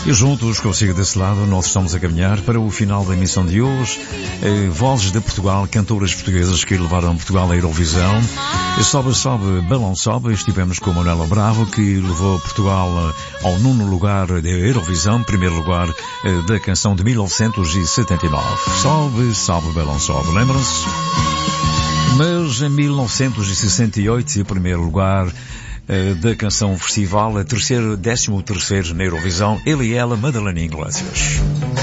E juntos, consigo desse lado, nós estamos a caminhar para o final da emissão de hoje. Vozes de Portugal, cantoras portuguesas que levaram Portugal à Eurovisão. Sobe, sobe, balão sobe. Estivemos com Manuela Bravo, que levou Portugal ao 9º lugar da Eurovisão, primeiro lugar da canção de 1979. Sobe, sobe, balão sobe. Lembram-se? Mas em 1968, em primeiro lugar da canção festival, 13º na Eurovisão, ele e ela, Madalena Iglesias.